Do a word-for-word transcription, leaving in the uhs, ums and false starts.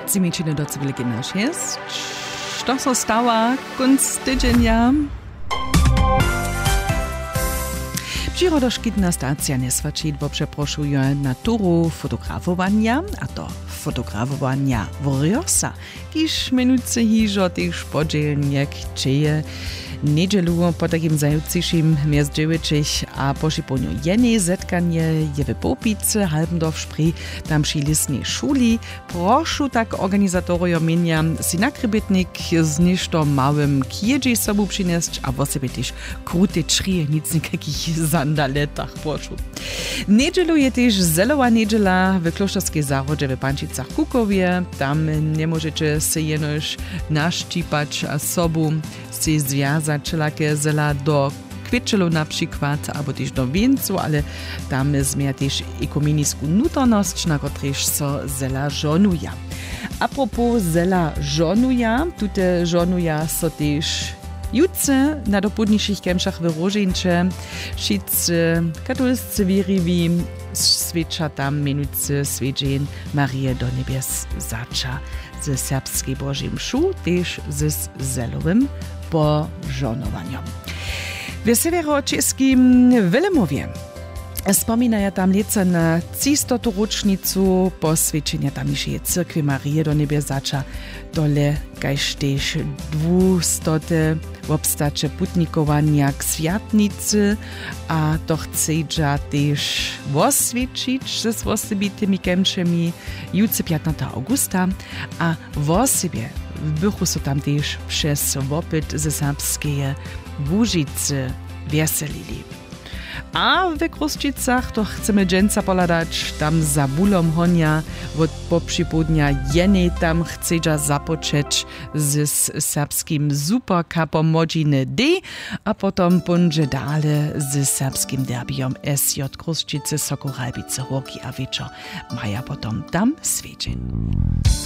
Zimičine do civilky náš jest. Što so stała kunst tydzienia? Przyrodoszkitna stacja Nesvačit przeproszuje naturu fotografowania, a to fotografowania wriosa, kiż minuce hižo też podzielniek dzieje. Niedzielu po takim zajutrzejszym miast dziewięćich a po szyboniu jednej zetkanie je w Popice, Halbendorf Spree, tam przy lisnej szuli. Proszę tak organizatorium mienia si nakrybitnik z ništo małym kiedzie sobą przynieść, a w sobie też krótkie czrie, nic nikakich sandaletach proszę. Niedzielu je też zelowa niedziela w klosztorskiej zarodzie w Pančicach Kukowie. Tam nie możecie się jenoż naszczipać a sobą si związać wszelakie zela do kwieczelu na przykład, albo też do wieńcu, ale tam zmia też ekumenicką nutorność, na którejż so zela żonuje. A propos zela żonuje, tute żonuje so też jutce na dopódniejszych kemszach w Rożyncze. Wszyscy katolscy wierzywi świadcza tam mianujcy świętej Marię do niebies zacza ze serbskiej Bożej mszu, też ze zelowym pożonowaniom. W severoczeskim Wilemowie wspominają tam lice na trzystotą rocznicu poswięcenia tamniejszej Cyrkwi Marii do Niebiezacza, dole kajż też dwustote obstacze putnikowania k światnicy, a to chcedza też oswiecić ze swostybitymi kemczemi jutrze piętnastego augusta, a w osobie bychu so tam też przez opyt ze serbskie Łużycy weselili. A w Kruszczycach to chcemy dżęca poladać, tam za bulom honia, od poprzypodnia jenej tam chcedza zapoczeć z serbskim superkapom Modziny D, a potom punże dale z serbskim derbiom S J Kruszczycy, Sokołajbice, Horki a Wieczor maja potom tam świecień.